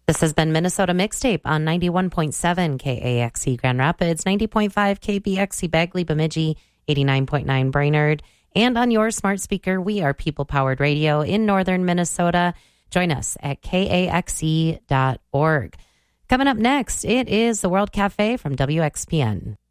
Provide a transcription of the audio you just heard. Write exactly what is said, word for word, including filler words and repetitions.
This has been Minnesota Mixtape on ninety-one point seven K A X E Grand Rapids, ninety point five K B X E Bagley Bemidji, eighty-nine point nine Brainerd, and on your smart speaker. We are people-powered radio in northern Minnesota. Join us at K A X E dot org. Coming up next, it is the World Cafe from W X P N.